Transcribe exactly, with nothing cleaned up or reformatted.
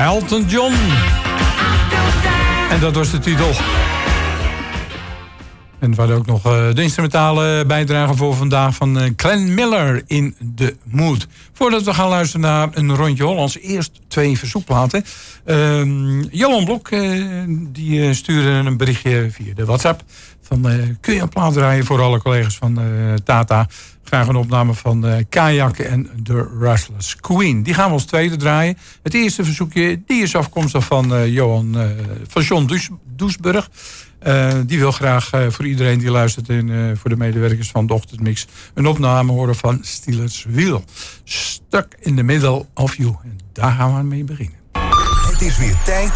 Elton John. En dat was de titel. En we hadden ook nog uh, de instrumentale bijdrage voor vandaag van uh, Glenn Miller in The Mood. Voordat we gaan luisteren naar een rondje Hollands, eerst twee verzoekplaten. Uh, Johan Blok uh, die uh, stuurde een berichtje via de WhatsApp. Van, uh, kun je een plaat draaien voor alle collega's van uh, Tata? Graag een opname van uh, Kajak en The Restless Queen. Die gaan we als tweede draaien. Het eerste verzoekje die is afkomstig van uh, Johan uh, van John Does, Doesburg. Uh, die wil graag uh, voor iedereen die luistert en uh, voor de medewerkers van de Ochtendmix een opname horen van Steelers Wheel. Stuck in the Middle of You. En daar gaan we mee beginnen. Het is weer tijd